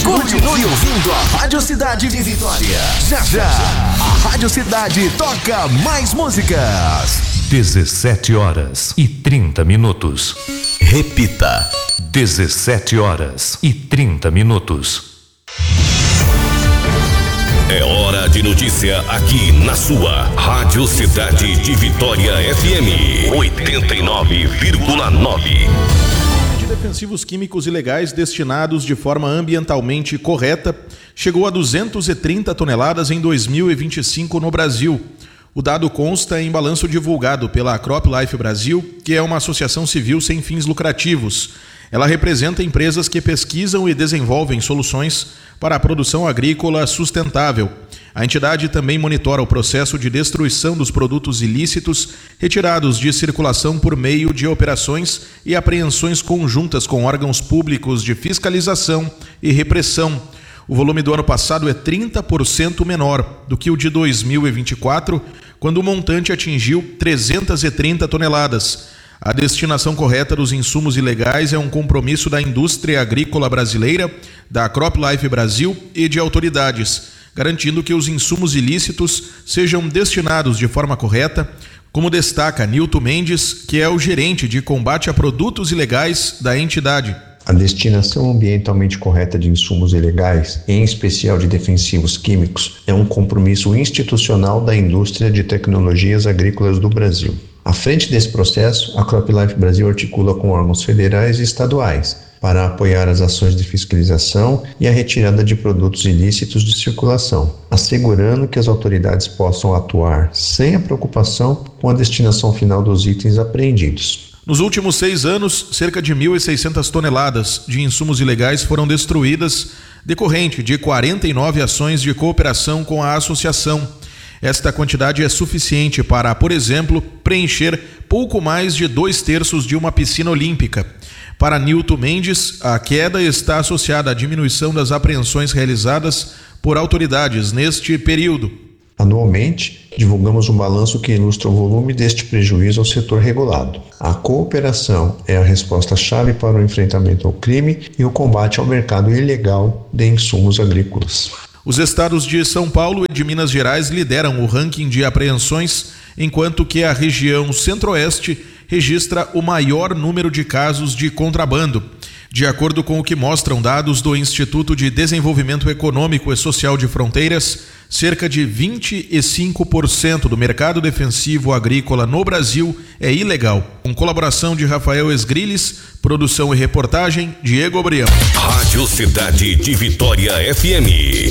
Continue ouvindo a Rádio Cidade de Vitória. Já, a Rádio Cidade toca mais músicas. 17h30. Repita. 17h30. É hora de notícia aqui na sua Rádio Cidade de Vitória FM 89,9. De defensivos químicos ilegais destinados de forma ambientalmente correta chegou a 230 toneladas em 2025 no Brasil. O dado consta em balanço divulgado pela CropLife Brasil, que é uma associação civil sem fins lucrativos. Ela representa empresas que pesquisam e desenvolvem soluções para a produção agrícola sustentável. A entidade também monitora o processo de destruição dos produtos ilícitos retirados de circulação por meio de operações e apreensões conjuntas com órgãos públicos de fiscalização e repressão. O volume do ano passado é 30% menor do que o de 2024, quando o montante atingiu 330 toneladas. A destinação correta dos insumos ilegais é um compromisso da indústria agrícola brasileira, da CropLife Brasil e de autoridades, garantindo que os insumos ilícitos sejam destinados de forma correta, como destaca Nilton Mendes, que é o gerente de combate a produtos ilegais da entidade. A destinação ambientalmente correta de insumos ilegais, em especial de defensivos químicos, é um compromisso institucional da indústria de tecnologias agrícolas do Brasil. À frente desse processo, a CropLife Brasil articula com órgãos federais e estaduais para apoiar as ações de fiscalização e a retirada de produtos ilícitos de circulação, assegurando que as autoridades possam atuar sem a preocupação com a destinação final dos itens apreendidos. Nos últimos 6 anos, cerca de 1.600 toneladas de insumos ilegais foram destruídas, decorrente de 49 ações de cooperação com a associação. Esta quantidade é suficiente para, por exemplo, preencher pouco mais de 2/3 de uma piscina olímpica. Para Nilton Mendes, a queda está associada à diminuição das apreensões realizadas por autoridades neste período. Anualmente, divulgamos um balanço que ilustra o volume deste prejuízo ao setor regulado. A cooperação é a resposta-chave para o enfrentamento ao crime e o combate ao mercado ilegal de insumos agrícolas. Os estados de São Paulo e de Minas Gerais lideram o ranking de apreensões, enquanto que a região Centro-Oeste registra o maior número de casos de contrabando. De acordo com o que mostram dados do Instituto de Desenvolvimento Econômico e Social de Fronteiras, cerca de 25% do mercado defensivo agrícola no Brasil é ilegal. Com colaboração de Rafael Esgriles, produção e reportagem, Diego Brião. Rádio Cidade de Vitória FM